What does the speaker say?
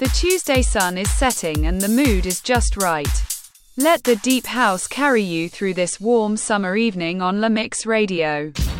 The Tuesday sun is setting and the mood is just right. Let the deep house carry you through this warm summer evening on La Mix Radio.